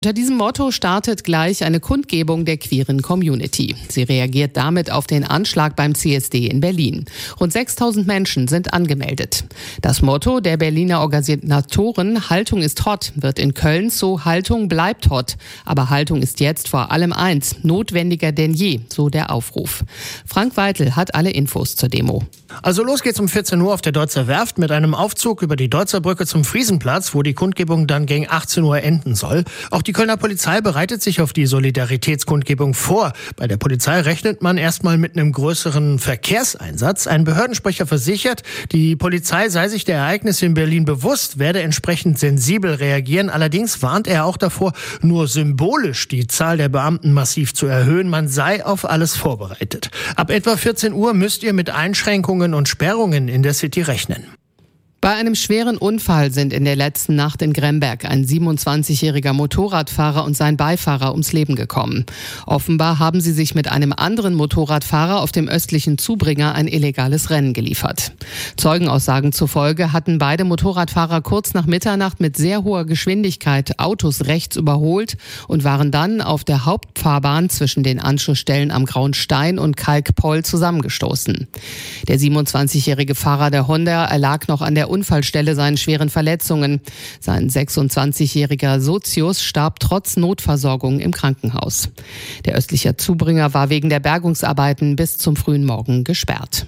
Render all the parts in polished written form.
Unter diesem Motto startet gleich eine Kundgebung der queeren Community. Sie reagiert damit auf den Anschlag beim CSD in Berlin. Rund 6.000 Menschen sind angemeldet. Das Motto der Berliner Organisatoren "Haltung ist hot" wird in Köln so "Haltung bleibt hot". Aber Haltung ist jetzt vor allem eins, notwendiger denn je, so der Aufruf. Frank Weitel hat alle Infos zur Demo. Also los geht's um 14 Uhr auf der Deutzer Werft mit einem Aufzug über die Deutzer Brücke zum Friesenplatz, wo die Kundgebung dann gegen 18 Uhr enden soll. Auch die Kölner Polizei bereitet sich auf die Solidaritätskundgebung vor. Bei der Polizei rechnet man erstmal mit einem größeren Verkehrseinsatz. Ein Behördensprecher versichert, die Polizei sei sich der Ereignisse in Berlin bewusst, werde entsprechend sensibel reagieren. Allerdings warnt er auch davor, nur symbolisch die Zahl der Beamten massiv zu erhöhen. Man sei auf alles vorbereitet. Ab etwa 14 Uhr müsst ihr mit Einschränkungen und Sperrungen in der City rechnen. Bei einem schweren Unfall sind in der letzten Nacht in Gremberg ein 27-jähriger Motorradfahrer und sein Beifahrer ums Leben gekommen. Offenbar haben sie sich mit einem anderen Motorradfahrer auf dem östlichen Zubringer ein illegales Rennen geliefert. Zeugenaussagen zufolge hatten beide Motorradfahrer kurz nach Mitternacht mit sehr hoher Geschwindigkeit Autos rechts überholt und waren dann auf der Hauptfahrbahn zwischen den Anschlussstellen am Grauen Stein und Kalkpoll zusammengestoßen. Der 27-jährige Fahrer der Honda erlag noch an der Unfallstelle seinen schweren Verletzungen. Sein 26-jähriger Sozius starb trotz Notversorgung im Krankenhaus. Der östliche Zubringer war wegen der Bergungsarbeiten bis zum frühen Morgen gesperrt.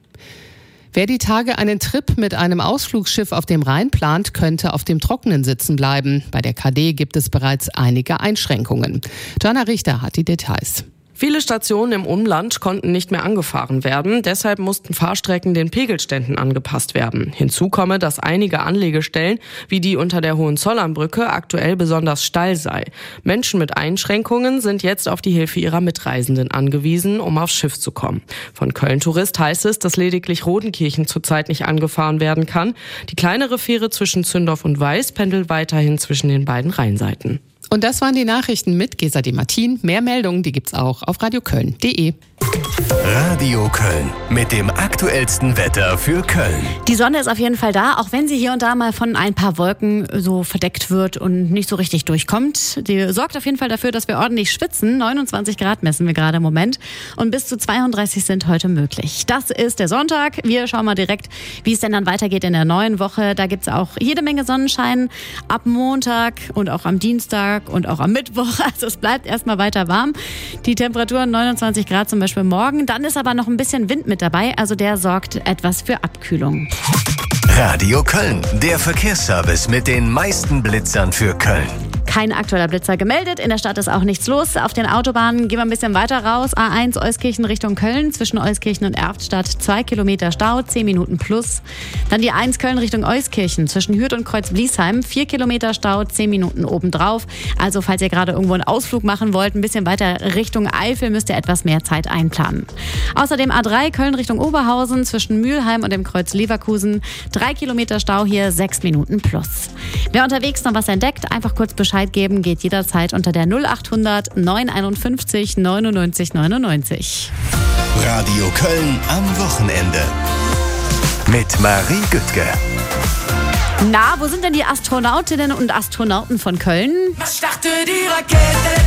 Wer die Tage einen Trip mit einem Ausflugsschiff auf dem Rhein plant, könnte auf dem Trockenen sitzen bleiben. Bei der KD gibt es bereits einige Einschränkungen. Jana Richter hat die Details. Viele Stationen im Umland konnten nicht mehr angefahren werden, deshalb mussten Fahrstrecken den Pegelständen angepasst werden. Hinzu komme, dass einige Anlegestellen, wie die unter der Hohenzollernbrücke, aktuell besonders steil sei. Menschen mit Einschränkungen sind jetzt auf die Hilfe ihrer Mitreisenden angewiesen, um aufs Schiff zu kommen. Von Köln Tourist heißt es, dass lediglich Rodenkirchen zurzeit nicht angefahren werden kann. Die kleinere Fähre zwischen Zündorf und Weiß pendelt weiterhin zwischen den beiden Rheinseiten. Und das waren die Nachrichten mit Gesa de Martin. Mehr Meldungen, die gibt's auch auf radioköln.de. Radio Köln mit dem aktuellsten Wetter für Köln. Die Sonne ist auf jeden Fall da, auch wenn sie hier und da mal von ein paar Wolken so verdeckt wird und nicht so richtig durchkommt. Die sorgt auf jeden Fall dafür, dass wir ordentlich schwitzen. 29 Grad messen wir gerade im Moment und bis zu 32 sind heute möglich. Das ist der Sonntag. Wir schauen mal direkt, wie es denn dann weitergeht in der neuen Woche. Da gibt's auch jede Menge Sonnenschein ab Montag und auch am Dienstag und auch am Mittwoch. Also es bleibt erstmal weiter warm. Die Temperaturen 29 Grad zum Beispiel morgen. Dann ist aber noch ein bisschen Wind mit dabei, also der sorgt etwas für Abkühlung. Radio Köln, der Verkehrsservice mit den meisten Blitzern für Köln. Kein aktueller Blitzer gemeldet. In der Stadt ist auch nichts los. Auf den Autobahnen gehen wir ein bisschen weiter raus. A1 Euskirchen Richtung Köln. Zwischen Euskirchen und Erftstadt 2 Kilometer Stau, 10 Minuten plus. Dann die 1 Köln Richtung Euskirchen. Zwischen Hürth und Kreuz-Bliesheim 4 Kilometer Stau, 10 Minuten obendrauf. Also falls ihr gerade irgendwo einen Ausflug machen wollt, ein bisschen weiter Richtung Eifel, müsst ihr etwas mehr Zeit einplanen. Außerdem A3 Köln Richtung Oberhausen. Zwischen Mülheim und dem Kreuz Leverkusen 3 Kilometer Stau hier, 6 Minuten plus. Wer unterwegs noch was entdeckt, einfach kurz Bescheid geben, geht jederzeit unter der 0800 951 99 99. Radio Köln am Wochenende mit Marie Güttke. Na, wo sind denn die Astronautinnen und Astronauten von Köln? Was startet die Rakete?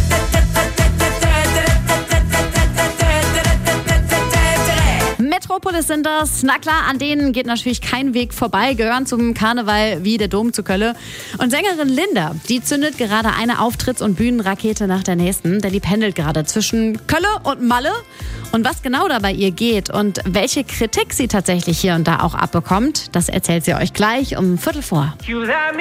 Metropolis sind das. Na klar, an denen geht natürlich kein Weg vorbei, gehören zum Karneval wie der Dom zu Köln. Und Sängerin Linda, die zündet gerade eine Auftritts- und Bühnenrakete nach der nächsten, denn die pendelt gerade zwischen Köln und Malle. Und was genau da bei ihr geht und welche Kritik sie tatsächlich hier und da auch abbekommt, das erzählt sie euch gleich um 15:45.